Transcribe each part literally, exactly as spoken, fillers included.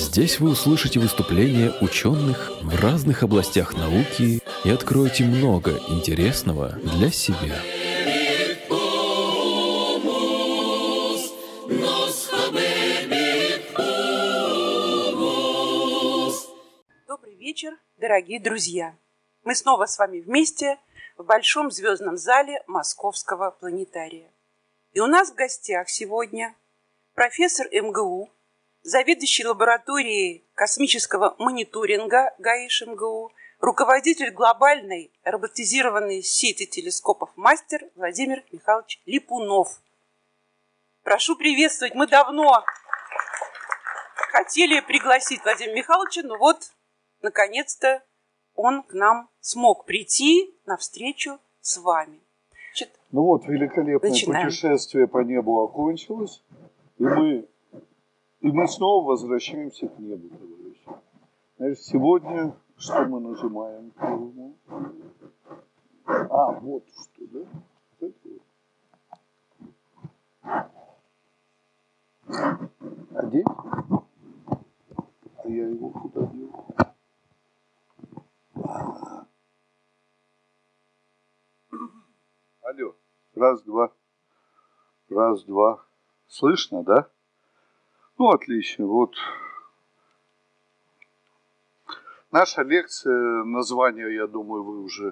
Здесь вы услышите выступления ученых в разных областях науки и откроете много интересного для себя. Добрый вечер, дорогие друзья! Мы снова с вами вместе в Большом звездном зале Московского планетария. И у нас в гостях сегодня профессор эм гэ у, заведующий лабораторией космического мониторинга ГАИШ эм гэ у, руководитель глобальной роботизированной сети телескопов «Мастер» Владимир Михайлович Липунов. Прошу приветствовать. Мы давно хотели пригласить Владимира Михайловича, но вот, наконец-то, он к нам смог прийти на встречу с вами. Значит, ну вот, великолепное начинаем. Путешествие по небу окончилось, и мы, и мы снова возвращаемся к небу, товарищи. Значит, сегодня что мы нажимаем? А, вот что, да? Одеть? А я его куда делаю? Алло, раз, два, раз, два. Слышно, да? Ну, отлично, вот. Наша лекция, название, я думаю, вы уже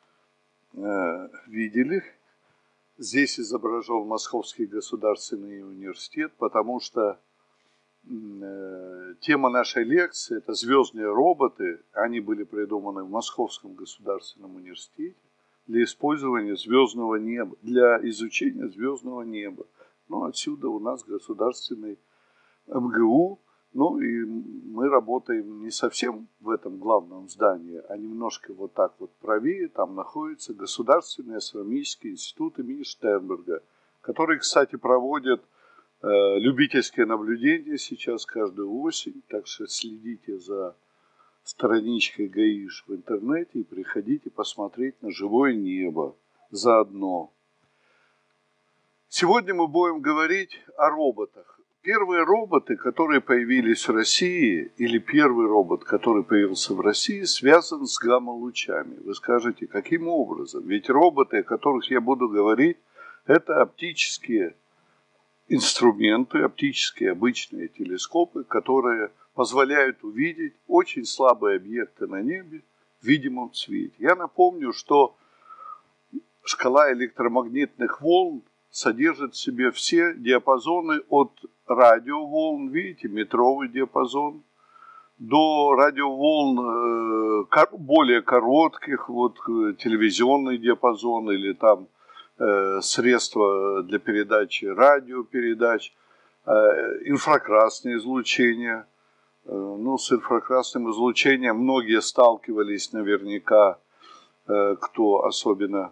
э, видели. Здесь изображен Московский государственный университет, потому что э, тема нашей лекции – это звездные роботы. Они были придуманы в Московском государственном университете для использования звездного неба, для изучения звездного неба. Ну, отсюда у нас государственный эм гэ у. Ну, и мы работаем не совсем в этом главном здании, а немножко вот так вот правее. Там находится Государственный астрономический институт имени Штернберга, который, кстати, проводит э, любительские наблюдения сейчас каждую осень. Так что следите за страничкой ГАИШ в интернете и приходите посмотреть на живое небо заодно. Сегодня мы будем говорить о роботах. Первые роботы, которые появились в России, или первый робот, который появился в России, связан с гамма-лучами. Вы скажете, каким образом? Ведь роботы, о которых я буду говорить, это оптические инструменты, оптические обычные телескопы, которые позволяют увидеть очень слабые объекты на небе в видимом цвете. Я напомню, что шкала электромагнитных волн содержит в себе все диапазоны от радиоволн, видите, метровый диапазон, до радиоволн э, более коротких, вот телевизионный диапазон или там э, средства для передачи радиопередач, э, инфракрасное излучение. Э, ну, с инфракрасным излучением многие сталкивались наверняка, э, кто особенно...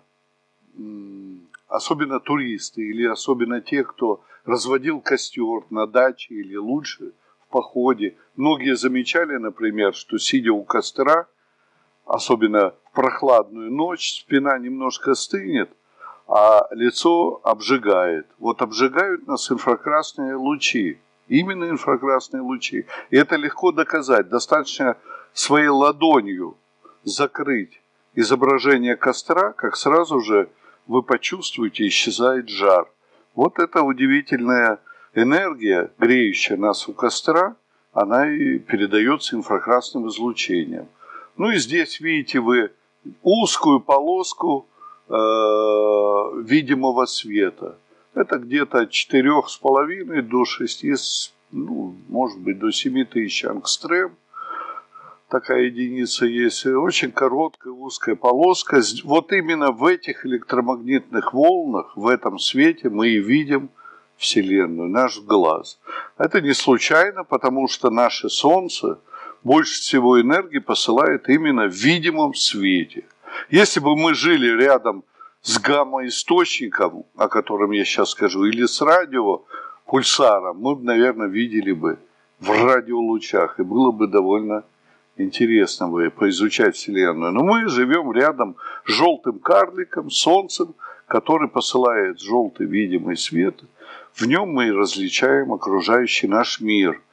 М- Особенно туристы или особенно те, кто разводил костер на даче или лучше в походе. Многие замечали, например, что сидя у костра, особенно в прохладную ночь, спина немножко стынет, а лицо обжигает. Вот обжигают нас инфракрасные лучи. Именно инфракрасные лучи. И это легко доказать. Достаточно своей ладонью закрыть изображение костра, как сразу же вы почувствуете, исчезает жар. Вот эта удивительная энергия, греющая нас у костра, она и передается инфракрасным излучением. Ну и здесь видите вы узкую полоску э, видимого света. Это где-то от четырёх с половиной до шести, ну, может быть, до семи тысяч ангстрем. Такая единица есть, очень короткая узкая полоска. Вот именно в этих электромагнитных волнах, в этом свете мы и видим Вселенную, наш глаз. Это не случайно, потому что наше Солнце больше всего энергии посылает именно в видимом свете. Если бы мы жили рядом с гамма-источником, о котором я сейчас скажу, или с радиопульсаром, мы бы, наверное, видели бы в радиолучах, и было бы довольно интересно бы поизучать Вселенную. Но мы живем рядом с желтым карликом, Солнцем, который посылает желтый видимый свет. В нем мы и различаем окружающий наш мир.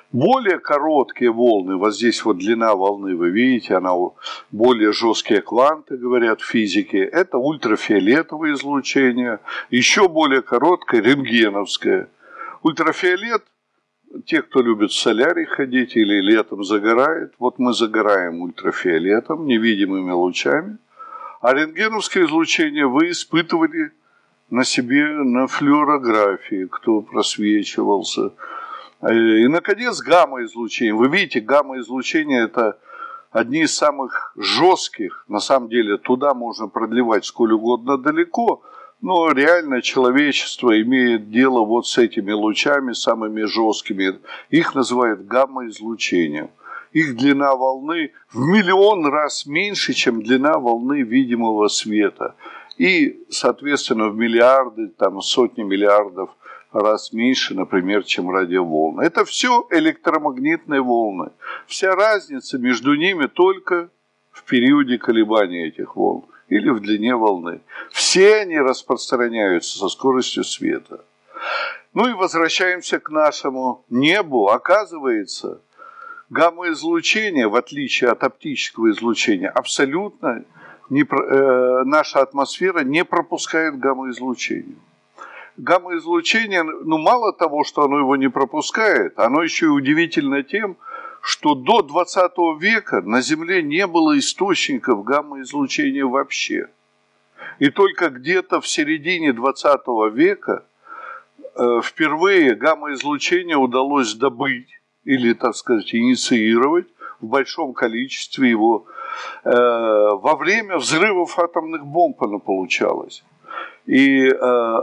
Более короткие волны, вот здесь вот длина волны, вы видите, она более жесткие кванты, говорят физики, это ультрафиолетовое излучение, еще более короткое рентгеновское. Ультрафиолет, те, кто любит в солярий ходить или летом загорает, вот мы загораем ультрафиолетом, невидимыми лучами, а рентгеновское излучение вы испытывали на себе на флюорографии, кто просвечивался. И, наконец, гамма-излучение. Вы видите, гамма-излучение – это одни из самых жестких. На самом деле, туда можно продлевать сколь угодно далеко, но реально человечество имеет дело вот с этими лучами, самыми жесткими. Их называют гамма-излучением. Их длина волны в миллион раз меньше, чем длина волны видимого света. И, соответственно, в миллиарды, там, сотни миллиардов раз меньше, например, чем радиоволны. Это все электромагнитные волны. Вся разница между ними только в периоде колебания этих волн или в длине волны. Все они распространяются со скоростью света. Ну и возвращаемся к нашему небу. Оказывается, гамма-излучение, в отличие от оптического излучения, абсолютно не, э, наша атмосфера не пропускает гамма-излучение. Гамма-излучение, ну мало того, что оно его не пропускает, оно еще и удивительно тем, что до двадцатого века на Земле не было источников гамма-излучения вообще. И только где-то в середине двадцатого века э, впервые гамма-излучение удалось добыть или, так сказать, инициировать в большом количестве его. Э, во время взрывов атомных бомб оно получалось. И э,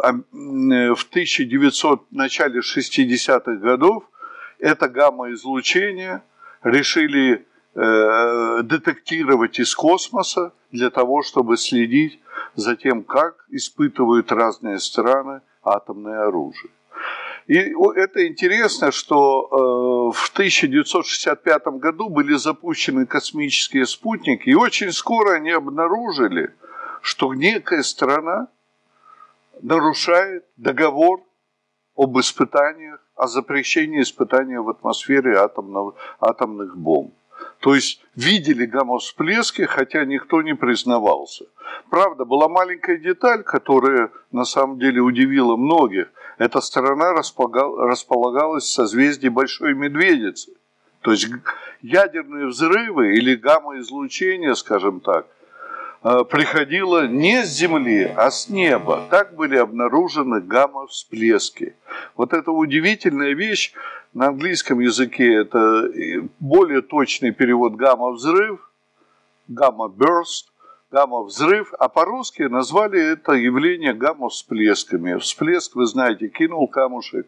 в тысяча девятисотом, начале шестидесятых годов это гамма-излучение решили э, детектировать из космоса для того, чтобы следить за тем, как испытывают разные страны атомное оружие. И это интересно, что э, в тысяча девятьсот шестьдесят пятом году были запущены космические спутники, и очень скоро они обнаружили, что некая страна нарушает договор об испытаниях, о запрещении испытания в атмосфере атомного, атомных бомб. То есть видели гамма-всплески, хотя никто не признавался. Правда, была маленькая деталь, которая на самом деле удивила многих. Эта страна располагалась в созвездии Большой Медведицы. То есть ядерные взрывы или гамма-излучение, скажем так, приходило не с Земли, а с неба. Так были обнаружены гамма-всплески. Вот это удивительная вещь. На английском языке это более точный перевод гамма-взрыв, гамма-burst, гамма-взрыв, а по-русски назвали это явление гамма-всплесками. Всплеск, вы знаете, кинул камушек,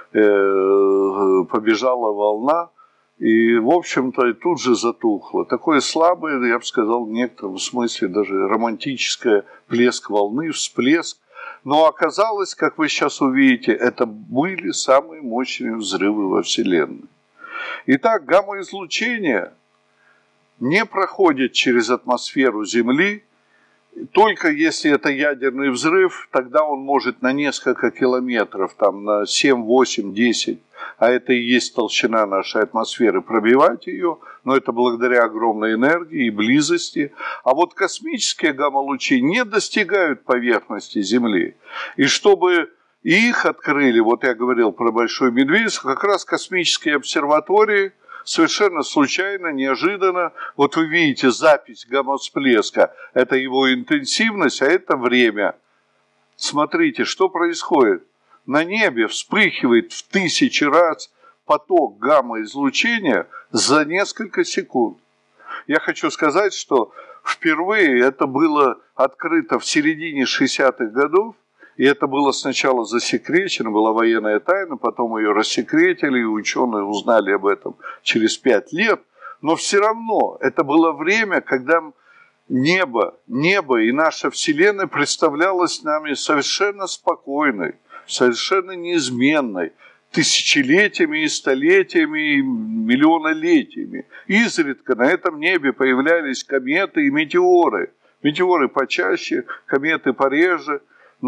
побежала волна, и, в общем-то, тут же затухло. Такое слабое, я бы сказал, в некотором смысле даже романтическое плеск волны, всплеск. Но оказалось, как вы сейчас увидите, это были самые мощные взрывы во Вселенной. Итак, гамма-излучение не проходит через атмосферу Земли. Только если это ядерный взрыв, тогда он может на несколько километров, там на семь, восемь, десять, а это и есть толщина нашей атмосферы, пробивать ее, но это благодаря огромной энергии и близости. А вот космические гамма-лучи не достигают поверхности Земли. И чтобы их открыли, вот я говорил про Большую Медведицу, как раз космические обсерватории, совершенно случайно, неожиданно. Вот вы видите запись гамма-всплеска. Это его интенсивность, а это время. Смотрите, что происходит. На небе вспыхивает в тысячи раз поток гамма-излучения за несколько секунд. Я хочу сказать, что впервые это было открыто в середине шестидесятых годов. И это было сначала засекречено, была военная тайна, потом ее рассекретили, и ученые узнали об этом через пять лет. Но все равно это было время, когда небо, небо и наша Вселенная представлялась нами совершенно спокойной, совершенно неизменной, тысячелетиями и столетиями, и миллионолетиями. Изредка на этом небе появлялись кометы и метеоры. Метеоры почаще, кометы пореже, но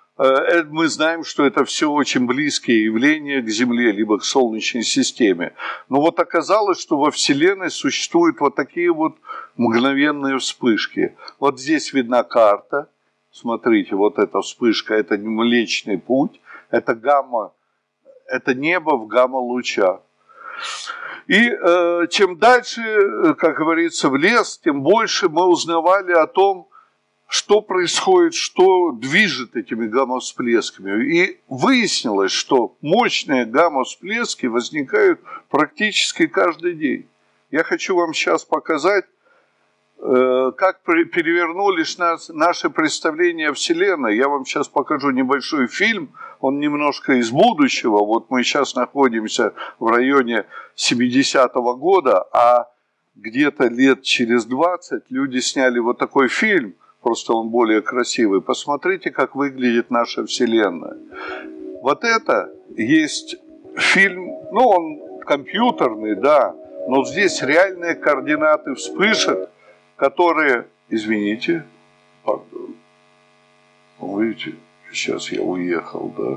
мы знаем, что это все очень близкие явления к Земле, либо к Солнечной системе. Но вот оказалось, что во Вселенной существуют вот такие вот мгновенные вспышки. Вот здесь видна карта. Смотрите, вот эта вспышка, это Млечный Путь, это гамма, это небо в гамма-лучах. И э, чем дальше, как говорится, в лес, тем больше мы узнавали о том, что происходит, что движет этими гамма-всплесками. И выяснилось, что мощные гамма-всплески возникают практически каждый день. Я хочу вам сейчас показать, как перевернулись наши представления о Вселенной. Я вам сейчас покажу небольшой фильм, он немножко из будущего. Вот мы сейчас находимся в районе семидесятого года, а где-то лет через двадцать люди сняли вот такой фильм, просто он более красивый. Посмотрите, как выглядит наша Вселенная. Вот это есть фильм, ну он компьютерный, да, но здесь реальные координаты вспышек, которые, извините, пардон, видите, сейчас я уехал, да.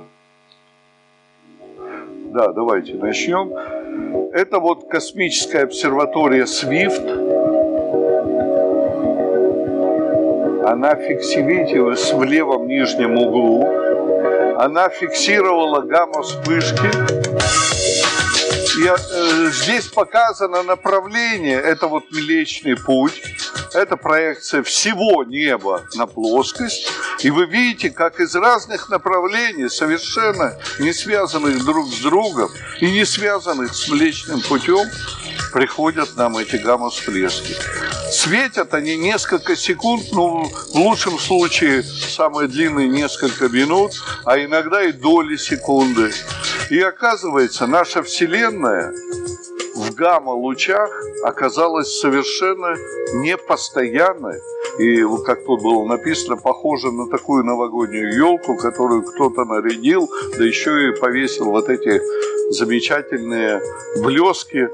Да, давайте начнем. Это вот космическая обсерватория Свифт. Она фиксирует в левом нижнем углу. Она фиксировала гамма-вспышки. И э, здесь показано направление. Это вот Млечный Путь. Это проекция всего неба на плоскость. И вы видите, как из разных направлений, совершенно не связанных друг с другом и не связанных с Млечным Путем, приходят нам эти гамма-всплески. Светят они несколько секунд, ну, в лучшем случае, самые длинные несколько минут, а иногда и доли секунды. И оказывается, наша Вселенная в гамма-лучах оказалась совершенно непостоянной. И, как тут было написано, похоже на такую новогоднюю елку, которую кто-то нарядил, да еще и повесил вот эти замечательные блески.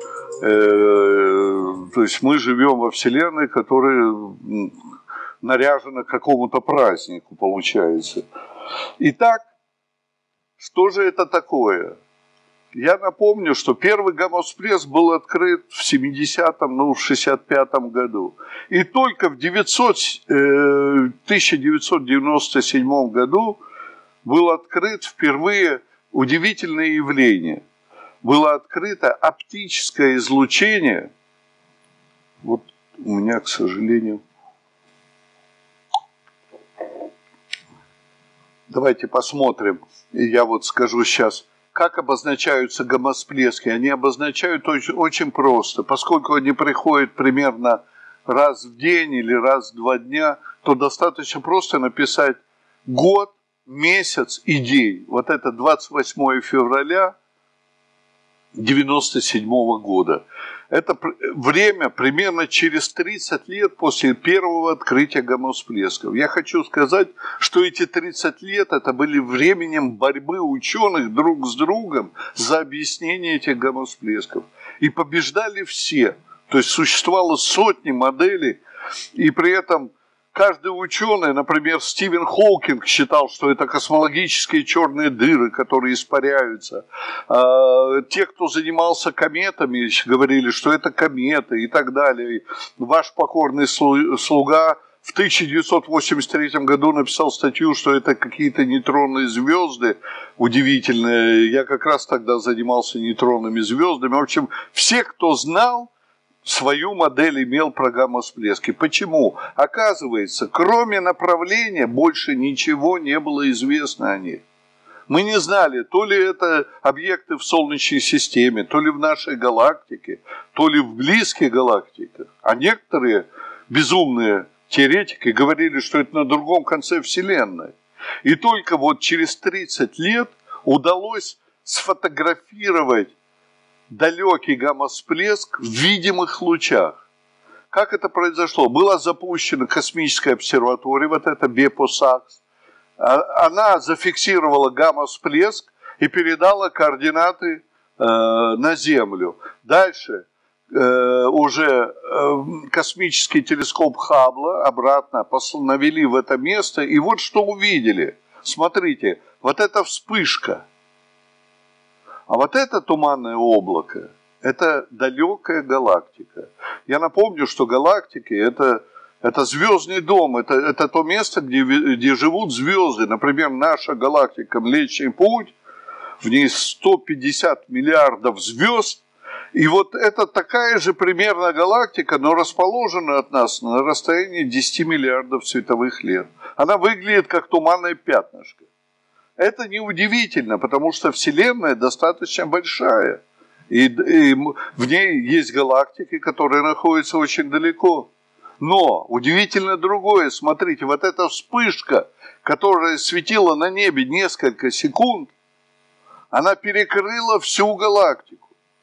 То есть мы живем во Вселенной, которая наряжена к какому-то празднику, получается. Итак, что же это такое? Я напомню, что первый гамма-всплеск был открыт в семидесятом, ну, в шестьдесят пятом году. И только в тысяча девятьсот девяносто седьмом году было открыто впервые удивительное явление. Было открыто оптическое излучение. Вот у меня, к сожалению... Давайте посмотрим. Я вот скажу сейчас, как обозначаются гамма-всплески. Они обозначают очень, очень просто. Поскольку они приходят примерно раз в день или раз в два дня, то достаточно просто написать год, месяц и день. Вот это двадцать восьмое февраля девяносто седьмого года. Это время примерно через тридцать лет после первого открытия гамма-всплесков. Я хочу сказать, что эти тридцать лет это были временем борьбы ученых друг с другом за объяснение этих гамма-всплесков. И побеждали все. То есть существовало сотни моделей, и при этом каждый ученый, например, Стивен Хокинг считал, что это космологические черные дыры, которые испаряются. Те, кто занимался кометами, говорили, что это кометы и так далее. Ваш покорный слуга в тысяча девятьсот восемьдесят третьем году написал статью, что это какие-то нейтронные звезды удивительные. Я как раз тогда занимался нейтронными звездами. В общем, все, кто знал, свою модель имел про гамма-всплески. Почему? Оказывается, кроме направления, больше ничего не было известно о них. Мы не знали, то ли это объекты в Солнечной системе, то ли в нашей галактике, то ли в близких галактиках. А некоторые безумные теоретики говорили, что это на другом конце Вселенной. И только вот через тридцать лет удалось сфотографировать далекий гамма-всплеск в видимых лучах. Как это произошло? Была запущена космическая обсерватория, вот это Бепо-Сакс. Она зафиксировала гамма-всплеск и передала координаты э, на Землю. Дальше э, уже э, космический телескоп Хаббла обратно навели в это место. И вот что увидели. Смотрите, вот эта вспышка, а вот это туманное облако, это далекая галактика. Я напомню, что галактики это, это звездный дом, это, это то место, где, где живут звезды. Например, наша галактика Млечный Путь, в ней сто пятьдесят миллиардов звезд. И вот это такая же примерно галактика, но расположена от нас на расстоянии десять миллиардов световых лет. Она выглядит как туманное пятнышко. Это неудивительно, потому что Вселенная достаточно большая. И, и в ней есть галактики, которые находятся очень далеко. Но удивительно другое. Смотрите, вот эта вспышка, которая светила на небе несколько секунд, она перекрыла всю галактику.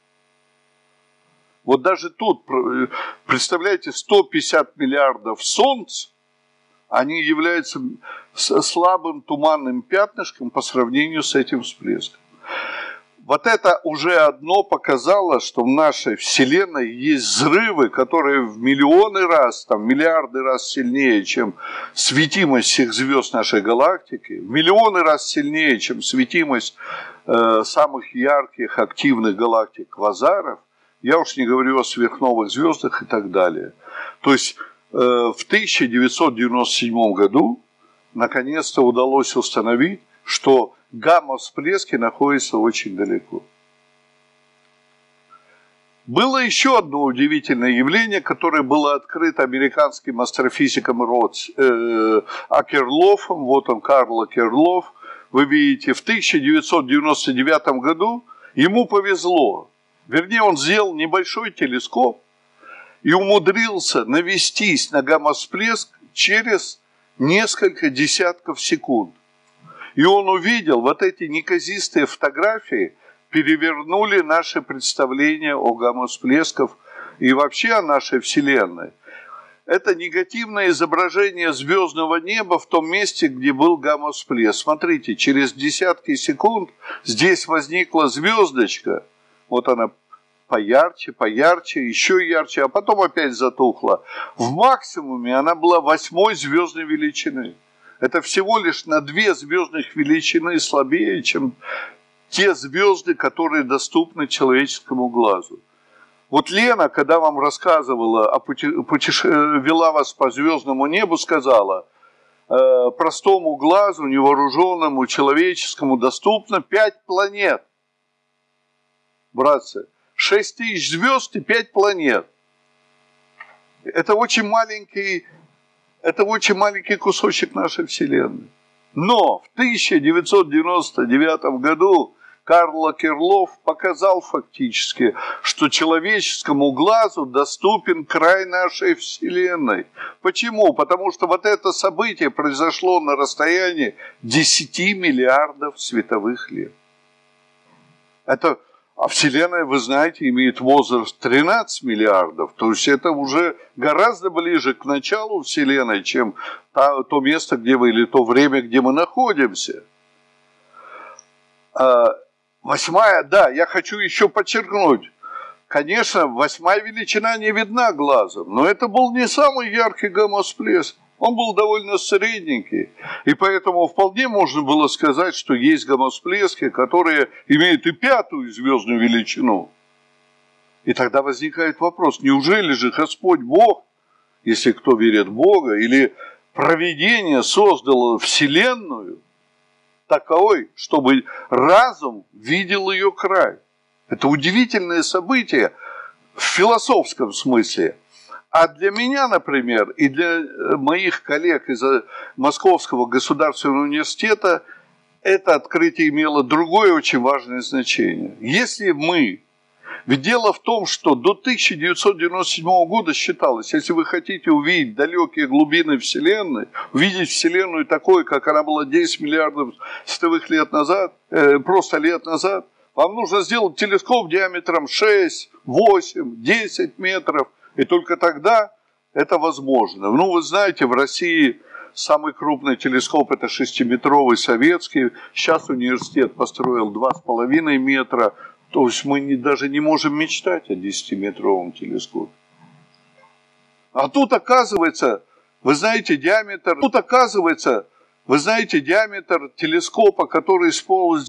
Вот даже тут, представляете, сто пятьдесят миллиардов солнц, они являются слабым туманным пятнышком по сравнению с этим всплеском. Вот это уже одно показало, что в нашей Вселенной есть взрывы, которые в миллионы раз, там, миллиарды раз сильнее, чем светимость всех звезд нашей галактики, в миллионы раз сильнее, чем светимость э, самых ярких, активных галактик-квазаров. Я уж не говорю о сверхновых звездах и так далее. То есть э, в тысяча девятьсот девяносто седьмом году наконец-то удалось установить, что гамма-всплески находятся очень далеко. Было еще одно удивительное явление, которое было открыто американским астрофизиком Ротс, э, Акерлофом. Вот он, Карл Акерлоф. Вы видите, в тысяча девятьсот девяносто девятом году ему повезло. Вернее, он сделал небольшой телескоп и умудрился навестись на гамма-всплеск через несколько десятков секунд. И он увидел, вот эти неказистые фотографии перевернули наше представление о гамма-всплесках и вообще о нашей Вселенной. Это негативное изображение звездного неба в том месте, где был гамма-всплеск. Смотрите, через десятки секунд здесь возникла звездочка. Вот она поярче, поярче, еще ярче, а потом опять затухла. В максимуме она была восьмой звездной величины. Это всего лишь на две звездных величины слабее, чем те звезды, которые доступны человеческому глазу. Вот Лена, когда вам рассказывала, о пути... Путеше... вела вас по звездному небу, сказала, э, простому глазу, невооруженному, человеческому доступно пять планет. Братцы, шесть тысяч звезд и пять планет. Это очень маленький, это очень маленький кусочек нашей Вселенной. Но в тысяча девятьсот девяносто девятом году Карл Акерлоф показал фактически, что человеческому глазу доступен край нашей Вселенной. Почему? Потому что вот это событие произошло на расстоянии десяти миллиардов световых лет. Это, а Вселенная, вы знаете, имеет возраст тринадцать миллиардов. То есть это уже гораздо ближе к началу Вселенной, чем то, то место, где вы, или то время, где мы находимся. Восьмая, да, я хочу еще подчеркнуть. Конечно, восьмая величина не видна глазом, но это был не самый яркий гамма-всплеск. Он был довольно средненький. И поэтому вполне можно было сказать, что есть гамма-всплески, которые имеют и пятую звездную величину. И тогда возникает вопрос, неужели же Господь Бог, если кто верит в Бога, или провидение создало Вселенную таковой, чтобы разум видел ее край. Это удивительное событие в философском смысле. А для меня, например, и для моих коллег из Московского государственного университета это открытие имело другое очень важное значение. Если мы... Ведь дело в том, что до тысяча девятьсот девяносто седьмого года считалось, если вы хотите увидеть далекие глубины Вселенной, увидеть Вселенную такой, как она была десять миллиардов световых лет назад, э, просто лет назад, вам нужно сделать телескоп диаметром шесть, восемь, десять метров, и только тогда это возможно. Ну, вы знаете, в России самый крупный телескоп – это шестиметровый советский, сейчас университет построил два с половиной метра. То есть мы не, даже не можем мечтать о десятиметровом телескопе. А тут оказывается, вы знаете, диаметр, тут оказывается, Вы знаете, диаметр телескопа, который с пола